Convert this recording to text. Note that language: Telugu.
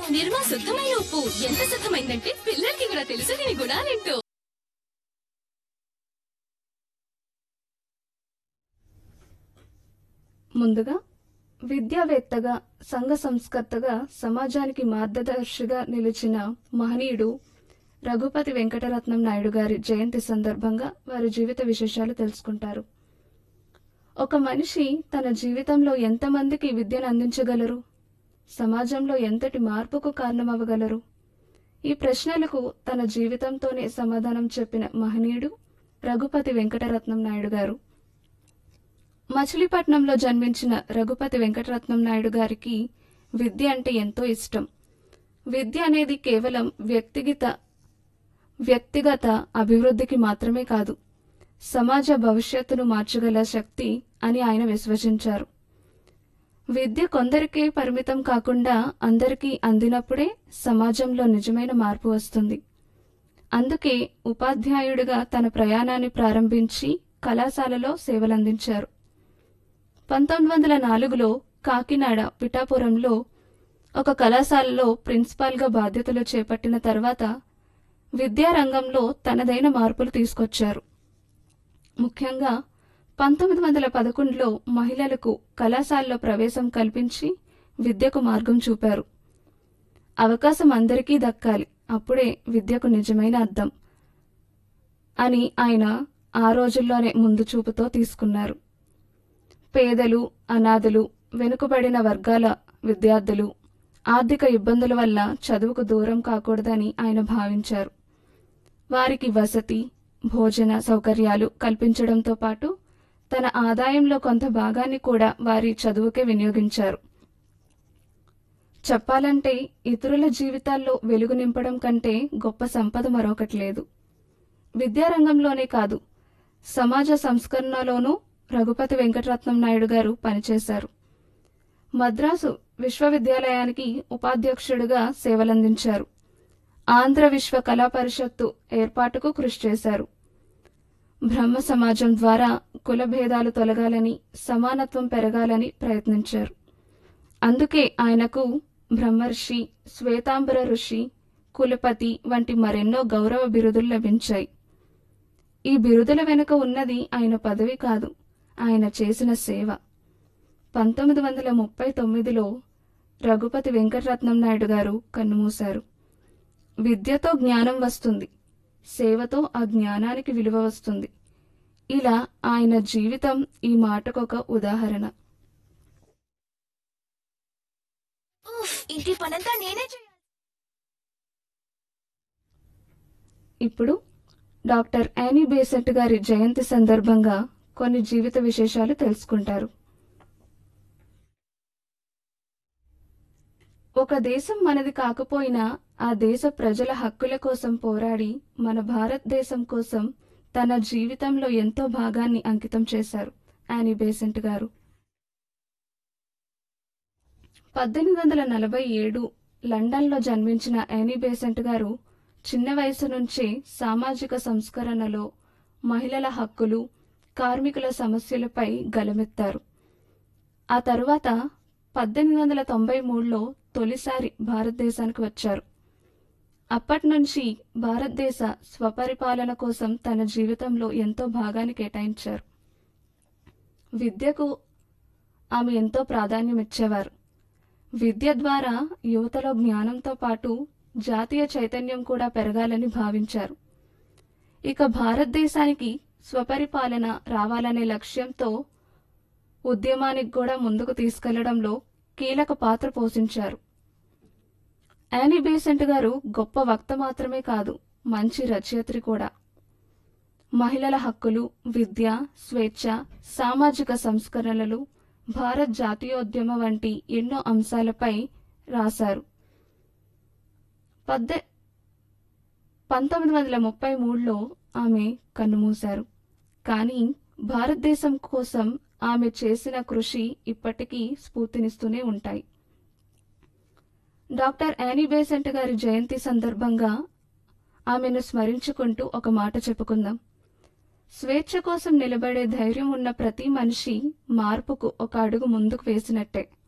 నిర్మా శుద్ధమైన ఉప్పు ఎంత శుద్ధమైందంటే పిల్లలకి కూడా తెలుసు దీని గుణాలేంటో. ముందుగా విద్యావేత్తగా, సంఘ సంస్కర్తగా, సమాజానికి మార్గదర్శిగా నిలిచిన మహనీయుడు రఘుపతి వెంకటరత్నం నాయుడు గారి జయంతి సందర్భంగా వారి జీవిత విశేషాలు తెలుసుకుంటారు. ఒక మనిషి తన జీవితంలో ఎంతమందికి విద్యను అందించగలరు? సమాజంలో ఎంతటి మార్పుకు కారణమవ్వగలరు? ఈ ప్రశ్నలకు తన జీవితంతోనే సమాధానం చెప్పిన మహనీయుడు రఘుపతి వెంకటరత్నం నాయుడు గారు. మచిలీపట్నంలో జన్మించిన రఘుపతి వెంకటరత్నం నాయుడు గారికి విద్య అంటే ఎంతో ఇష్టం. విద్య అనేది కేవలం వ్యక్తిగత అభివృద్ధికి మాత్రమే కాదు, సమాజ భవిష్యత్తును మార్చగల శక్తి అని ఆయన విశ్వసించారు. విద్య కొందరికే పరిమితం కాకుండా అందరికీ అందినప్పుడే సమాజంలో నిజమైన మార్పు వస్తుంది. అందుకే ఉపాధ్యాయుడిగా తన ప్రయాణాన్ని ప్రారంభించి కళాశాలలో సేవలందించారు. 1904లో కాకినాడ పిఠాపురంలో ఒక కళాశాలలో ప్రిన్సిపాల్గా బాధ్యతలు చేపట్టిన తర్వాత విద్యారంగంలో తనదైన మార్పులు తీసుకొచ్చారు. ముఖ్యంగా 1911లో మహిళలకు కళాశాలలో ప్రవేశం కల్పించి విద్యకు మార్గం చూపారు. అవకాశం అందరికీ దక్కాలి, అప్పుడే విద్యకు నిజమైన అర్థం అని ఆయన ఆ రోజుల్లోనే ముందు చూపుతో తీసుకున్నారు. పేదలు, అనాథలు, వెనుకబడిన వర్గాల విద్యార్థులు ఆర్థిక ఇబ్బందుల వల్ల చదువుకు దూరం కాకూడదని ఆయన భావించారు. వారికి వసతి, భోజన సౌకర్యాలు కల్పించడంతో పాటు తన ఆదాయంలో కొంత భాగాన్ని కూడా వారి చదువుకే వినియోగించారు. చెప్పాలంటే ఇతరుల జీవితాల్లో వెలుగు నింపడం కంటే గొప్ప సంపద మరొకటి లేదు. విద్యారంగంలోనే కాదు, సమాజ సంస్కరణలోనూ రఘుపతి వెంకటరత్నం నాయుడు గారు పనిచేశారు. మద్రాసు విశ్వవిద్యాలయానికి ఉపాధ్యక్షుడిగా సేవలందించారు. ఆంధ్ర విశ్వ కళా పరిషత్తు ఏర్పాటుకు కృషి చేశారు. బ్రహ్మ సమాజం ద్వారా కుల భేదాలు తొలగాలని, సమానత్వం పెరగాలని ప్రయత్నించారు. అందుకే ఆయనకు బ్రహ్మర్షి, శ్వేతాంబర ఋషి, కులపతి వంటి మరెన్నో గౌరవ బిరుదులు లభించాయి. ఈ బిరుదుల వెనుక ఉన్నది ఆయన పదవి కాదు, ఆయన చేసిన సేవ. 1939లో రఘుపతి వెంకటరత్నం నాయుడు గారు కన్నుమూశారు. విద్యతో జ్ఞానం వస్తుంది, సేవతో ఆ జ్ఞానానికి విలువ వస్తుంది. ఇలా ఆయన జీవితం ఈ మాటకొక ఉదాహరణ. ఇంటి పనంతా నేనే చేయాలి. ఇప్పుడు డాక్టర్ యానీ బేసెంట్ గారి జయంతి సందర్భంగా కొన్ని జీవిత విశేషాలు తెలుసుకుంటారు. ఒక దేశం మనది కాకపోయినా ఆ దేశ ప్రజల హక్కుల కోసం పోరాడి మన భారతదేశం కోసం తన జీవితంలో ఎంతో భాగాన్ని అంకితం చేశారు యానీ బేసెంట్ గారు. 1847 లండన్లో జన్మించిన యానీ బేసెంట్ గారు చిన్న వయసు నుంచే సామాజిక సంస్కరణలో, మహిళల హక్కులు, కార్మికుల సమస్యలపై గలమెత్తారు. ఆ తరువాత 1893లో తొలిసారి భారతదేశానికి వచ్చారు. అప్పటి నుంచి భారతదేశ స్వపరిపాలన కోసం తన జీవితంలో ఎంతో భాగాన్ని కేటాయించారు. విద్యకు ఆమె ఎంతో ప్రాధాన్యం ఇచ్చేవారు. విద్య ద్వారా యువతలో జ్ఞానంతో పాటు జాతీయ చైతన్యం కూడా పెరగాలని భావించారు. ఇక భారతదేశానికి స్వపరిపాలన రావాలనే లక్ష్యంతో ఉద్యమానికి కూడా ముందుకు తీసుకెళ్లడంలో కీలక పాత్ర పోషించారు. యానీ బేసెంట్ గారు గొప్ప వక్త మాత్రమే కాదు, మంచి రచయిత్రి కూడా. మహిళల హక్కులు, విద్య, స్వేచ్ఛ, సామాజిక సంస్కరణలు, భారత్ జాతీయోద్యమ వంటి ఎన్నో అంశాలపై రాశారు. 1933లో ఆమె కన్నుమూశారు. కానీ భారతదేశం కోసం ఆమె చేసిన కృషి ఇప్పటికీ స్ఫూర్తినిస్తూనే ఉంటాయి. డాక్టర్ యానీ బేసెంట్ గారి జయంతి సందర్భంగా ఆమెను స్మరించుకుంటూ ఒక మాట చెప్పుకుందాం. స్వేచ్ఛ కోసం నిలబడే ధైర్యం ఉన్న ప్రతి మనిషి మార్పుకు ఒక అడుగు ముందుకు వేసినట్టే.